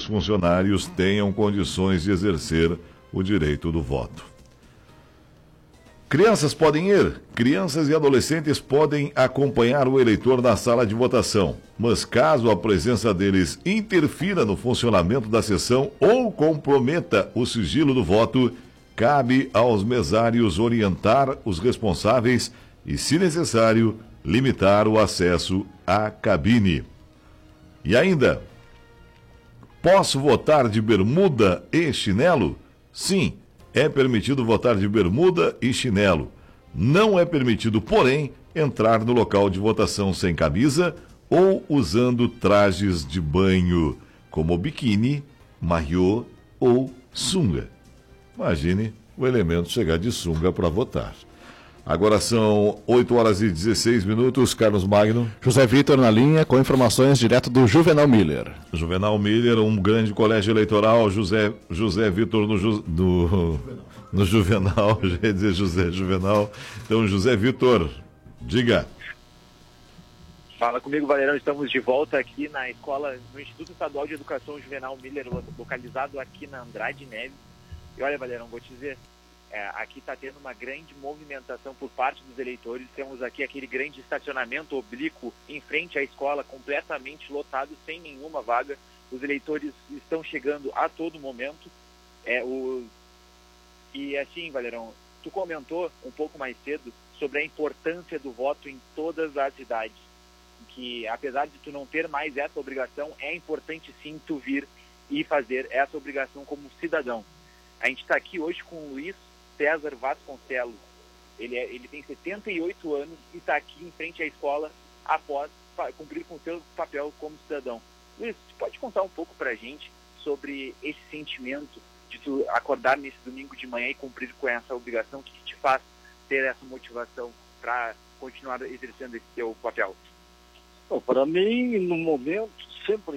os funcionários tenham condições de exercer o direito do voto. Crianças podem ir? Crianças e adolescentes podem acompanhar o eleitor na sala de votação, mas caso a presença deles interfira no funcionamento da sessão ou comprometa o sigilo do voto, cabe aos mesários orientar os responsáveis e, se necessário, limitar o acesso à cabine. E ainda, posso votar de bermuda e chinelo? Sim, é permitido votar de bermuda e chinelo. Não é permitido, porém, entrar no local de votação sem camisa ou usando trajes de banho, como biquíni, maiô ou sunga. Imagine o elemento chegar de sunga para votar. Agora são 8h16, Carlos Magno. José Vitor na linha com informações direto do Juvenal Miller. Juvenal Miller, um grande colégio eleitoral. José Vitor no Juvenal, já ia dizer José Juvenal. Então, José Vitor, diga. Fala comigo, Valerão. Estamos de volta aqui na escola, no Instituto Estadual de Educação Juvenal Miller, localizado aqui na Andrade Neves. E olha, Valerão, vou te dizer, aqui está tendo uma grande movimentação por parte dos eleitores. Temos aqui aquele grande estacionamento oblíquo em frente à escola, completamente lotado, sem nenhuma vaga. Os eleitores estão chegando a todo momento. E assim, Valerão, tu comentou um pouco mais cedo sobre a importância do voto em todas as idades. Que apesar de tu não ter mais essa obrigação, é importante sim tu vir e fazer essa obrigação como cidadão. A gente está aqui hoje com o Luiz César Vasconcelos. Ele tem 78 anos e está aqui em frente à escola após cumprir com o seu papel como cidadão. Luiz, tu pode contar um pouco para a gente sobre esse sentimento de tu acordar nesse domingo de manhã e cumprir com essa obrigação? O que te faz ter essa motivação para continuar exercendo esse seu papel? Bom, para mim, no momento, sempre